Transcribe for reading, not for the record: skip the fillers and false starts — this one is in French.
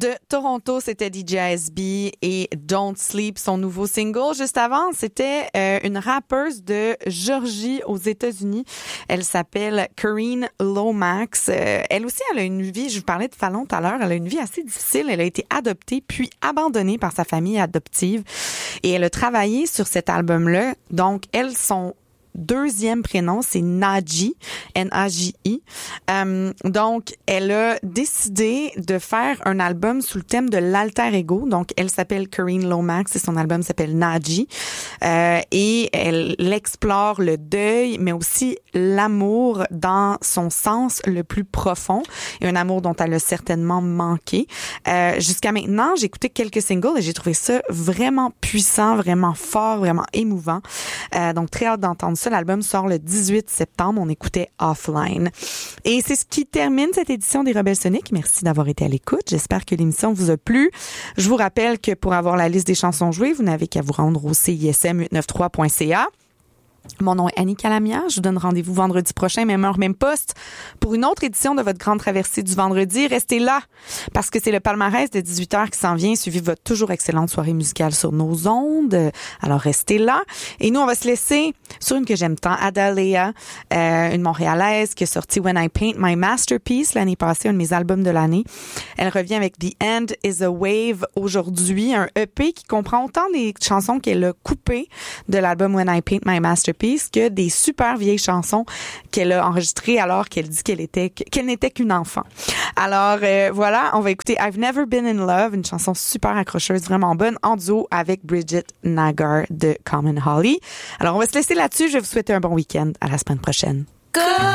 De Toronto, c'était DJ SB et Don't Sleep, son nouveau single. Juste avant, c'était une rappeuse de Georgie aux États-Unis. Elle s'appelle Corinne Lomax. Elle aussi, elle a une vie, je vous parlais de Fallon tout à l'heure, elle a une vie assez difficile. Elle a été adoptée puis abandonnée par sa famille adoptive et elle a travaillé sur cet album-là. Donc, elles sont deuxième prénom, c'est Naji, N-A-J-I. Donc, elle a décidé de faire un album sous le thème de l'alter ego. Donc, elle s'appelle Corinne Lomax et son album s'appelle Naji. Et elle explore le deuil, mais aussi l'amour dans son sens le plus profond. Et un amour dont elle a certainement manqué. Jusqu'à maintenant, j'ai écouté quelques singles et j'ai trouvé ça vraiment puissant, vraiment fort, vraiment émouvant. Donc, très hâte d'entendre ça. L'album sort le 18 septembre. On écoutait Offline. Et c'est ce qui termine cette édition des Rebelles Soniques. Merci d'avoir été à l'écoute. J'espère que l'émission vous a plu. Je vous rappelle que pour avoir la liste des chansons jouées, vous n'avez qu'à vous rendre au CISM893.ca. Mon nom est Annie Calamia. Je vous donne rendez-vous vendredi prochain, même heure, même poste, pour une autre édition de votre grande traversée du vendredi. Restez là, parce que c'est le palmarès de 18h qui s'en vient, suivi de votre toujours excellente soirée musicale sur nos ondes. Alors, restez là. Et nous, on va se laisser sur une que j'aime tant, Adalea, une Montréalaise qui a sorti When I Paint My Masterpiece l'année passée, un de mes albums de l'année. Elle revient avec The End is a Wave aujourd'hui, un EP qui comprend autant des chansons qu'elle a coupées de l'album When I Paint My Masterpiece que des super vieilles chansons qu'elle a enregistrées alors qu'elle dit qu'elle n'était qu'une enfant. Alors voilà, on va écouter I've Never Been in Love, une chanson super accrocheuse, vraiment bonne, en duo avec Bridget Nagar de Common Holly. Alors on va se laisser là-dessus. Je vais vous souhaiter un bon week-end. À la semaine prochaine.